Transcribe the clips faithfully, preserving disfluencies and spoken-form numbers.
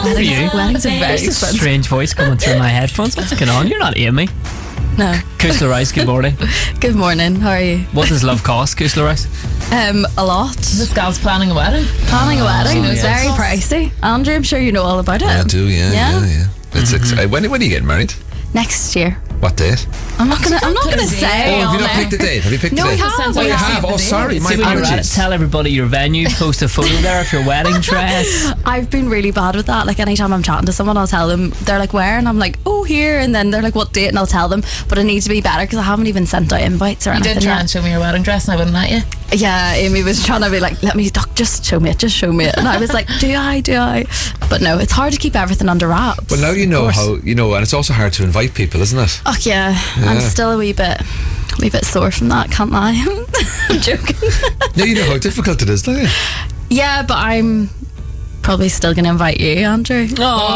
for you. Weddings are very There's a expensive. strange voice coming through my headphones. What's going on? You're not Amy. No. Kushla Rice, good morning. Good morning. How are you? What does love cost, Kushla Rice? Um, a lot. This gal's planning a wedding. Planning a wedding Oh, is yes. very pricey. Andrew, I'm sure you know all about it. I do, yeah, Yeah? yeah, yeah. It's ex- uh, when, when are you getting married? Next year. What date? I'm not gonna. I'm not put gonna a date. say. Oh, have you on not there. picked the date? Have you picked No, the we date? have. Oh, we you have. have? Oh, sorry. My See, when you're at it, apologies. tell everybody your venue, post a photo there of your wedding dress. I've been really bad with that. Like anytime I'm chatting to someone, I'll tell them. They're like, "Where?" And I'm like, "Oh, here." And then they're like, "What date?" And I'll tell them. But I need to be better because I haven't even sent out invites or You anything did try yet. and show me your wedding dress and I wouldn't let you. Yeah, Amy was trying to be like, "Let me, doc, just show me it, just show me it." And I was like, "Do I? Do I?" But no, it's hard to keep everything under wraps. Well, now you know how, you know, and it's also hard to invite people, isn't it? Oh yeah, I'm still a wee bit, a wee bit sore from that. Can't lie. I'm joking. Now you know how difficult it is, don't you? Yeah, but I'm probably still going to invite you, Andrew.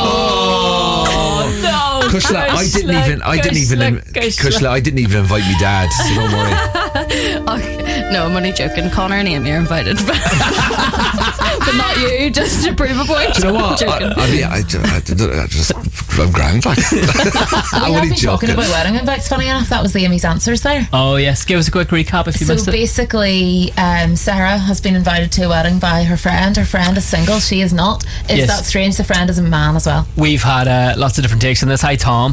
Oh, no. Kushla, I didn't even, I didn't even, in- Kushla, I didn't even invite me dad, so don't worry. Okay. No, I'm only joking. Connor and Amy are invited, but, but not you. Just to prove a point. Do you know what? I'm I, joking. I mean, I, I, I just, I'm grand, like. We I'm have only been talking joking. about wedding invites, funny enough. That was the Amy's answers there. Oh, yes. Give us a quick recap if you So missed it. basically, um, Sarah has been invited to a wedding by her friend. Her friend is single, she is not. Is Yes. that strange? The friend is a man as well. We've had uh, lots of different takes on this. Hi, Tom.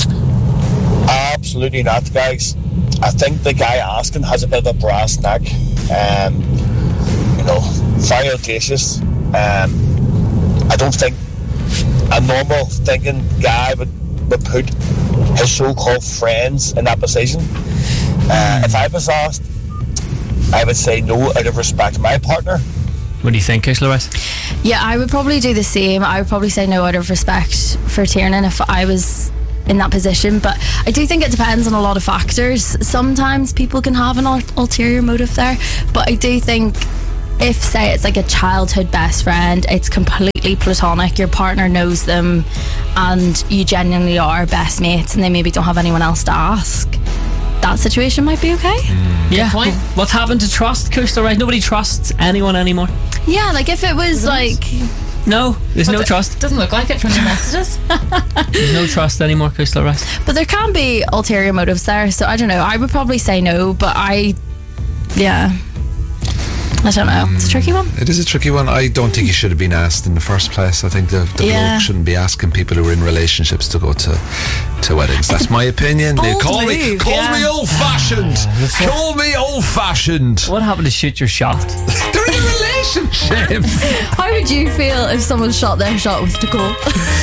Absolutely not, guys. I think the guy asking has a bit of a brass neck. Um, you know, very audacious. Um, I don't think a normal thinking guy would, would put his so-called friends in that position. Uh, if I was asked, I would say no out of respect to my partner. What do you think, Kushla Rice? Yeah, I would probably do the same. I would probably say no out of respect for Tiernan if I was in that position. But I do think it depends on a lot of factors. Sometimes people can have an ul- ulterior motive there. But I do think if, say, it's like a childhood best friend, it's completely platonic, your partner knows them and you genuinely are best mates and they maybe don't have anyone else to ask, that situation might be okay. Yeah. point. What's happened to trust, Kushla Rice? Nobody trusts anyone anymore. Yeah, like if it was like... No, there's no But it trust. Doesn't look like it from the messages. There's no trust anymore, Kushla Rice. But there can be ulterior motives there, so I don't know. I would probably say no, but I, yeah, I don't know. It's a tricky one. It is a tricky one. I don't think you should have been asked in the first place. I think the, the Yeah. bloke shouldn't be asking people who are in relationships to go to, to weddings. That's my opinion. They bold call me, move, call yeah. me old-fashioned. Call me old-fashioned. What happened to shoot your shot? They're in a relationship. How would you feel if someone shot their shot with Nicole?